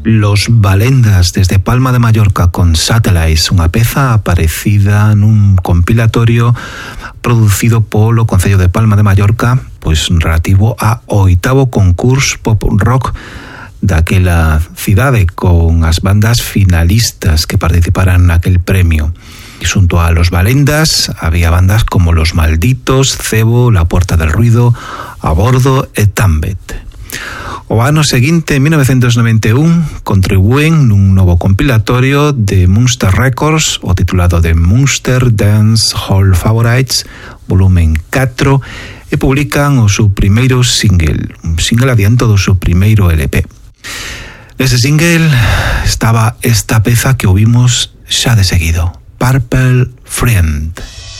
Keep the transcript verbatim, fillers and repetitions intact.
Los Valendas desde Palma de Mallorca con Satellites, unha peza aparecida nun compilatorio producido polo Concello de Palma de Mallorca, pois relativo a oitavo concurso pop rock daquela cidade, con as bandas finalistas que participaran naquel premio. E xunto a Los Valendas había bandas como Los Malditos, Cebo, La Puerta del Ruido, A Bordo e Tambet. O ano seguinte, en mil novecientos noventa e un, contribúen nun novo compilatorio de Munster Records, o titulado de Munster Dance Hall Favorites, volumen catro, e publican o seu primeiro single, un single adianto do seu primeiro L P. Nese single estaba esta peza que ouvimos xa de seguido, Purple Friend.